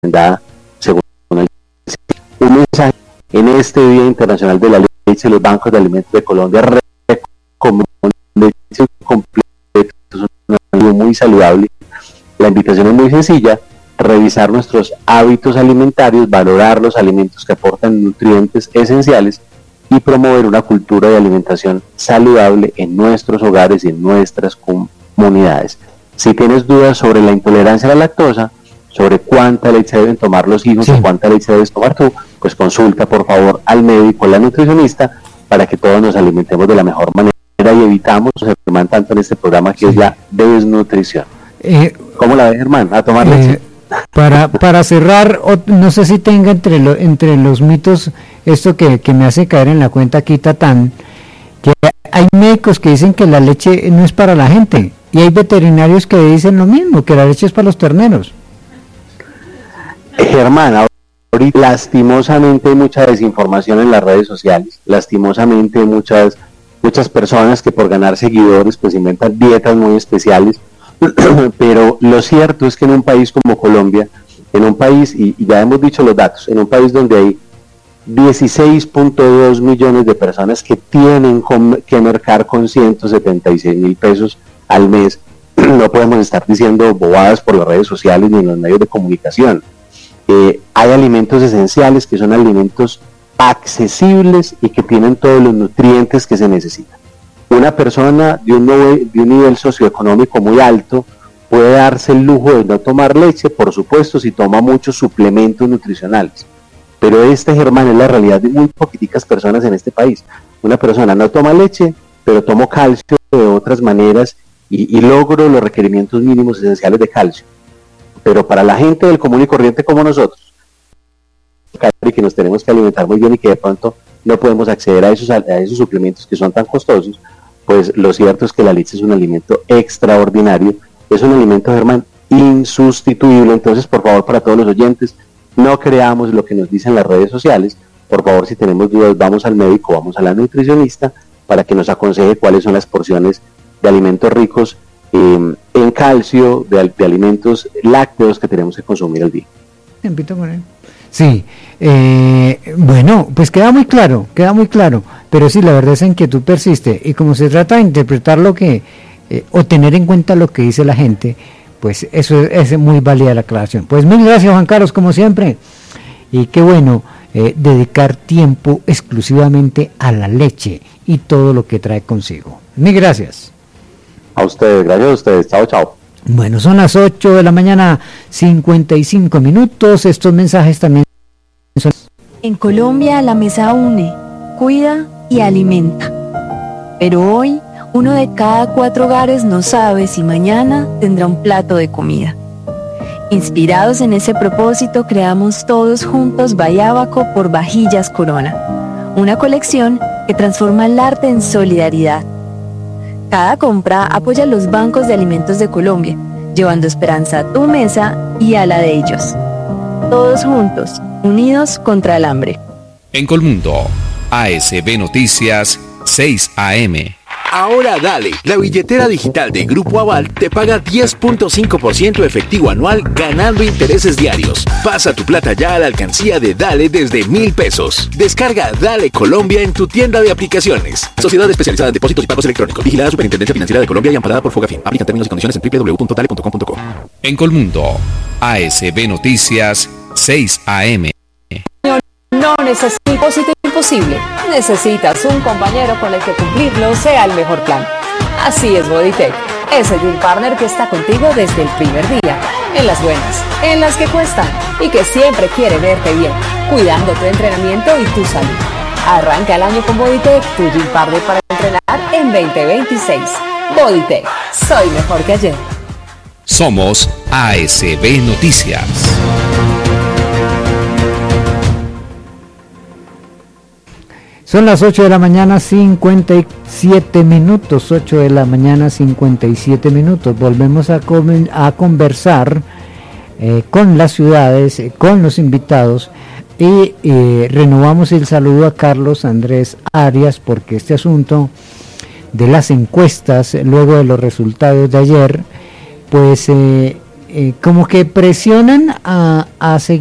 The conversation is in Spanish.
recomendada según el un mensaje en este Día Internacional de la Leche. Los bancos de alimentos de Colombia recomiendan leche completa, es un alimento muy saludable. La invitación es muy sencilla: revisar nuestros hábitos alimentarios, valorar los alimentos que aportan nutrientes esenciales y promover una cultura de alimentación saludable en nuestros hogares y en nuestras comunidades. Si tienes dudas sobre la intolerancia a la lactosa, sobre cuánta leche deben tomar los hijos o cuánta leche debes tomar tú, pues consulta por favor al médico o a la nutricionista para que todos nos alimentemos de la mejor manera y evitamos, Germán, tanto en este programa que es la desnutrición. ¿Cómo la ves, Germán? ¿A tomar leche? Para cerrar, no sé si tenga entre los mitos esto que me hace caer en la cuenta aquí, Tatán, que hay médicos que dicen que la leche no es para la gente, y hay veterinarios que dicen lo mismo, que la leche es para los terneros. Germán, ahorita lastimosamente hay mucha desinformación en las redes sociales, lastimosamente hay muchas personas que por ganar seguidores pues inventan dietas muy especiales, pero lo cierto es que en un país como Colombia, en un país, y ya hemos dicho los datos, en un país donde hay 16.2 millones de personas que tienen que mercar con 176.000 pesos al mes, no podemos estar diciendo bobadas por las redes sociales ni en los medios de comunicación. Hay alimentos esenciales que son alimentos accesibles y que tienen todos los nutrientes que se necesitan. Una persona de un nivel socioeconómico muy alto puede darse el lujo de no tomar leche, por supuesto, si toma muchos suplementos nutricionales. Pero Germán, es la realidad de muy poquiticas personas en este país. Una persona no toma leche, pero tomo calcio de otras maneras y logro los requerimientos mínimos esenciales de calcio. Pero para la gente del común y corriente como nosotros, que nos tenemos que alimentar muy bien y que de pronto no podemos acceder a esos suplementos que son tan costosos, pues lo cierto es que la leche es un alimento extraordinario, es un alimento, Germán, insustituible. Entonces, por favor, para todos los oyentes, no creamos lo que nos dicen las redes sociales. Por favor, si tenemos dudas, vamos al médico, vamos a la nutricionista para que nos aconseje cuáles son las porciones de alimentos ricos en calcio, de alimentos lácteos que tenemos que consumir al día. Sí, bueno, pues queda muy claro, pero sí, la verdad esa inquietud persiste, y como se trata de interpretar lo que, o tener en cuenta lo que dice la gente, pues eso es muy válida la aclaración. Pues mil gracias, Juan Carlos, como siempre, y qué bueno dedicar tiempo exclusivamente a la leche y todo lo que trae consigo. Mil gracias. A ustedes, gracias a ustedes, chao. Bueno, son las 8 de la mañana, 55 minutos. Estos mensajes también son... En Colombia la mesa une, cuida y alimenta. Pero hoy, 1 de cada 4 hogares no sabe si mañana tendrá un plato de comida. Inspirados en ese propósito, creamos todos juntos Bayábaco por Vajillas Corona, una colección que transforma el arte en solidaridad. Cada compra apoya a los bancos de alimentos de Colombia, llevando esperanza a tu mesa y a la de ellos. Todos juntos, unidos contra el hambre. En Colmundo, ASB Noticias, 6 AM. Ahora Dale, la billetera digital de Grupo Aval te paga 10.5% efectivo anual ganando intereses diarios. Pasa tu plata ya a la alcancía de Dale desde 1,000 pesos. Descarga Dale Colombia en tu tienda de aplicaciones. Sociedad especializada en depósitos y pagos electrónicos. Vigilada Superintendencia Financiera de Colombia y amparada por Fogafín. Aplican términos y condiciones en www.dale.com.co. En Colmundo, ASB Noticias, 6 AM. No necesitas un propósito imposible. Necesitas un compañero con el que cumplirlo sea el mejor plan. Así es Bodytech, ese Gym Partner que está contigo desde el primer día, en las buenas, en las que cuestan y que siempre quiere verte bien, cuidando tu entrenamiento y tu salud. Arranca el año con Bodytech, tu Gym Partner para entrenar en 2026. Bodytech, soy mejor que ayer. Somos ASB Noticias. Son las 8 de la mañana, 57 minutos, 8 de la mañana, 57 minutos. Volvemos a conversar con las ciudades, con los invitados, y renovamos el saludo a Carlos Andrés Arias, porque este asunto de las encuestas, luego de los resultados de ayer, pues como que presionan a seguir